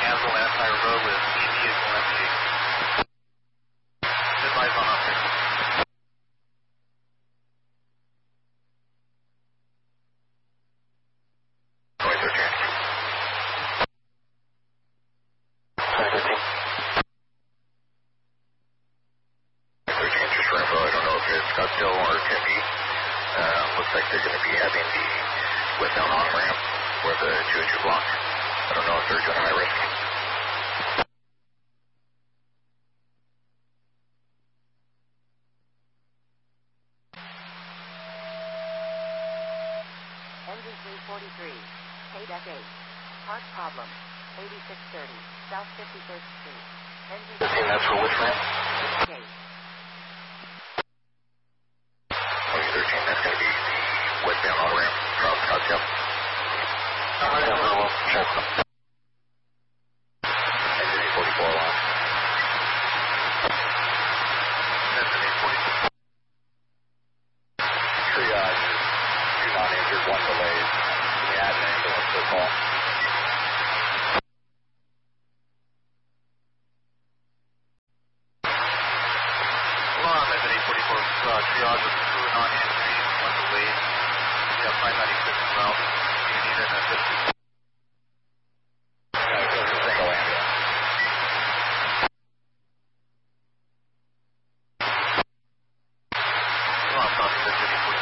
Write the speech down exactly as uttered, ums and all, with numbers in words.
Mansell Empire Road with E vehicle empty. Advise on operator. Scottsdale or Tempe. Uh, looks like they're going to be having the westbound on-ramp for the two oh two block. I don't know if they're doing high risk. Engine three forty-three, K D F eight. Part problem, eighty-six thirty, South fifty-first Street. Engine fifteen, that's for which ramp? K. thirteen, that's going to be the westbound on-ramp from Scottsdale. Alright, well, check. Engine eight forty-four line. Engine eight forty-four. Triage, two non-injured, one delayed. Can you add an ambulance to the call? Alarm, Engine eight forty-four, uh, triage with two non-entry, one delayed. We have five ninety-six route. Do you need it?